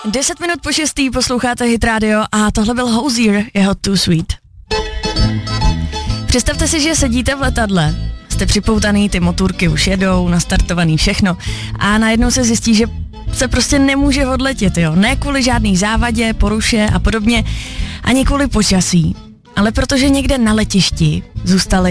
10 minut po 6. posloucháte Hit Radio a tohle byl Hozier, jeho Too Sweet. Představte si, že sedíte v letadle, jste připoutaný, ty motorky už jedou, nastartovaný všechno a najednou se zjistí, že se prostě nemůže odletět, jo. Ne kvůli žádný závadě, poruše a podobně, ani kvůli počasí, ale protože někde na letišti zůstaly